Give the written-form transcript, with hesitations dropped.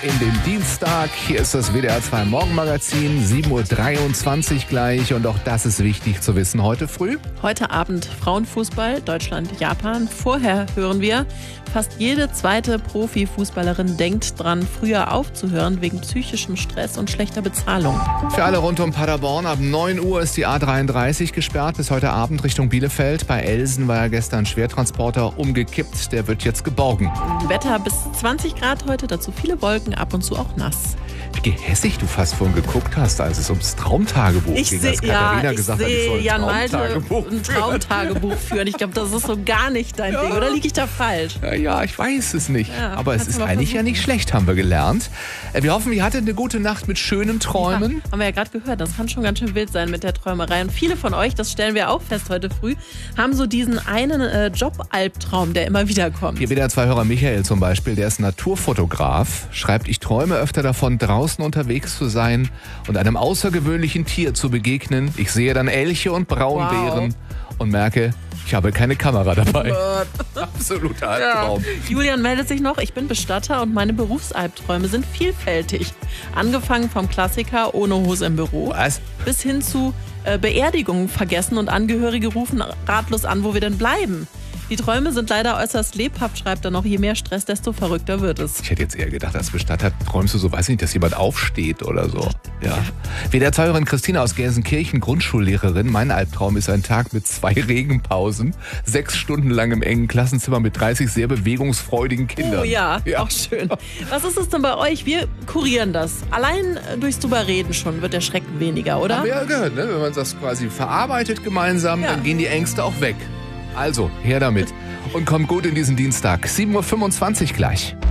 in den Dienstag. Hier ist das WDR 2 Morgenmagazin, 7.23 Uhr gleich. Und auch das ist wichtig zu wissen heute früh. Heute Abend Frauenfußball, Deutschland, Japan. Vorher hören wir, fast jede zweite Profifußballerin denkt dran, früher aufzuhören wegen psychischem Stress und schlechter Bezahlung. Für alle rund um Paderborn, ab 9 Uhr ist die A33 gesperrt bis heute Abend Richtung Bielefeld. Bei Elsen war ja gestern ein Schwertransporter umgekippt, der wird jetzt geborgen. Wetter bis 20 Grad heute, dazu viele Wolken, ab und zu auch nass. Wie gehässig du fast vorhin geguckt hast, als es ums Traumtagebuch ging, als Katharina gesagt hat, ich soll ein Jan Malte Traumtagebuch ein Traumtagebuch führen. Ich glaube, das ist so gar nicht dein Ding. Oder liege ich da falsch? Ja, ich weiß es nicht. Ja, aber es kannst ist du mal eigentlich ja versuchen. nicht schlecht, haben wir gelernt. Wir hoffen, ihr hattet eine gute Nacht mit schönen Träumen. Ja, haben wir ja gerade gehört, das kann schon ganz schön wild sein mit der Träumerei. Und viele von euch, das stellen wir auch fest heute früh, haben so diesen einen Jobalbtraum, der immer wieder kommt. Hier wieder Hörer Michael zum Beispiel, der ist Naturfotograf, schreibt, ich träume öfter davon, draußen unterwegs zu sein und einem außergewöhnlichen Tier zu begegnen. Ich sehe dann Elche und Braunbären und merke, ich habe keine Kamera dabei. Absoluter Albtraum. Ja. Julian meldet sich noch, ich bin Bestatter und meine Berufsalbträume sind vielfältig. Angefangen vom Klassiker ohne Hose im Büro Was? bis hin zu Beerdigungen vergessen und Angehörige rufen ratlos an, wo wir denn bleiben. Die Träume sind leider äußerst lebhaft, schreibt er noch. Je mehr Stress, desto verrückter wird es. Ich hätte jetzt eher gedacht, als Bestatter träumst du so, weiß ich nicht, dass jemand aufsteht oder so. Ja. WDR-Hörerin Christina aus Gelsenkirchen, Grundschullehrerin. Mein Albtraum ist ein Tag mit 2 Regenpausen, 6 Stunden lang im engen Klassenzimmer mit 30 sehr bewegungsfreudigen Kindern. Oh ja, auch schön. Was ist es denn bei euch? Wir kurieren das. Allein durchs drüber reden schon wird der Schrecken weniger, oder? Haben wir ja gehört, ne? Wenn man das quasi verarbeitet gemeinsam, dann gehen die Ängste auch weg. Also, her damit. Und kommt gut in diesen Dienstag. 7.25 Uhr gleich.